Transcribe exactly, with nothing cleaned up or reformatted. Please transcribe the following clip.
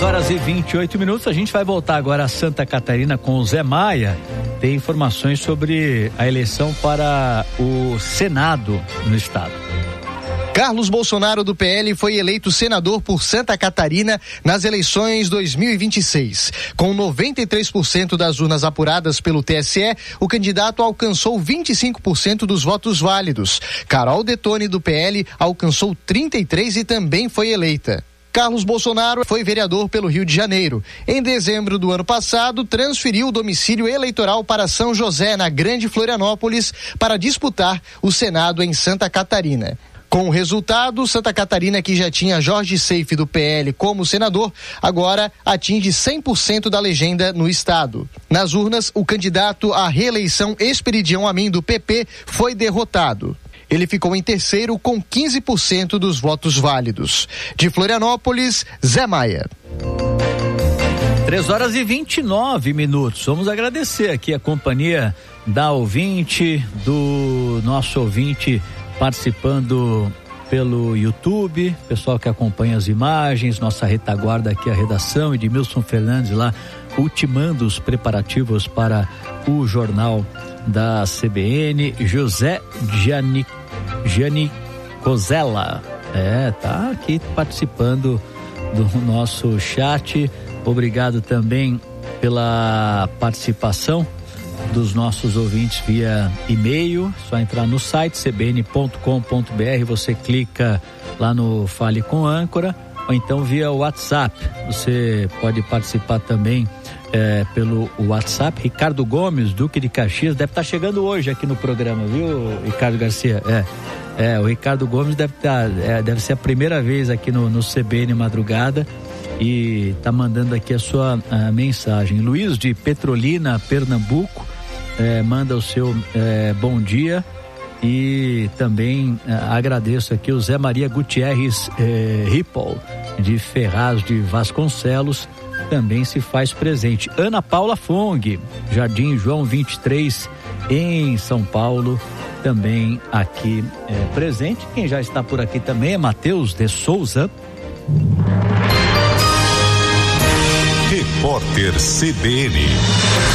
horas e vinte e oito minutos. A gente vai voltar agora a Santa Catarina com o Zé Maia. Tem informações sobre a eleição para o Senado no estado. Carlos Bolsonaro, do P L, foi eleito senador por Santa Catarina nas eleições dois mil e vinte e seis. Com noventa e três por cento das urnas apuradas pelo T S E, o candidato alcançou vinte e cinco por cento dos votos válidos. Carol Detone, do P L, alcançou trinta e três por cento e também foi eleita. Carlos Bolsonaro foi vereador pelo Rio de Janeiro. Em dezembro do ano passado, transferiu o domicílio eleitoral para São José, na Grande Florianópolis, para disputar o Senado em Santa Catarina. Com o resultado, Santa Catarina, que já tinha Jorge Seife, do P L, como senador, agora atinge cem por cento da legenda no estado. Nas urnas, o candidato à reeleição Esperidião Amin, do P P, foi derrotado. Ele ficou em terceiro com quinze por cento dos votos válidos. De Florianópolis, Zé Maia. três horas e vinte e nove minutos. Vamos agradecer aqui a companhia da ouvinte, do nosso ouvinte participando pelo YouTube, pessoal que acompanha as imagens, nossa retaguarda aqui, a redação, Edmilson Fernandes lá, ultimando os preparativos para o jornal da C B N, José Gianni, Gianni Cozella, é, tá aqui participando do nosso chat. Obrigado também pela participação dos nossos ouvintes via e-mail. Só entrar no site c b n ponto com ponto b r, você clica lá no Fale com Âncora, ou então via WhatsApp. Você pode participar também é, pelo WhatsApp. Ricardo Gomes, Duque de Caxias, deve estar chegando hoje aqui no programa, viu, Ricardo Garcia? É, é o Ricardo Gomes deve estar, é, deve ser a primeira vez aqui no, no C B N Madrugada e tá mandando aqui a sua a mensagem. Luiz de Petrolina, Pernambuco, é, manda o seu é, bom dia. E também eh, agradeço aqui o Zé Maria Gutierrez eh, Rippol, de Ferraz de Vasconcelos, também se faz presente. Ana Paula Fong, Jardim João vinte e três, em São Paulo, também aqui eh, presente. Quem já está por aqui também é Matheus de Souza. Repórter C B N.